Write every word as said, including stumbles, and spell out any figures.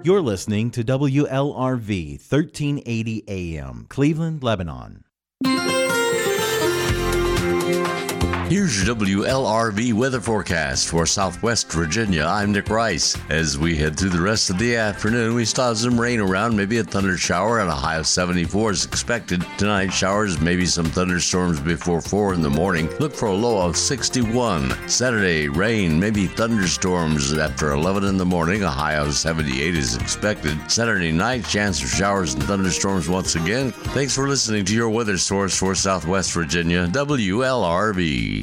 You're listening to W L R V thirteen eighty A M, Cleveland, Lebanon. Here's your W L R V weather forecast for Southwest Virginia. I'm Nick Rice. As we head through the rest of the afternoon, we still have some rain around, maybe a thunder shower, and a high of seventy-four is expected. Tonight, showers, maybe some thunderstorms before four in the morning. Look for a low of sixty-one. Saturday, rain, maybe thunderstorms after eleven in the morning. A high of seventy-eight is expected. Saturday night, chance of showers and thunderstorms once again. Thanks for listening to your weather source for Southwest Virginia, W L R V.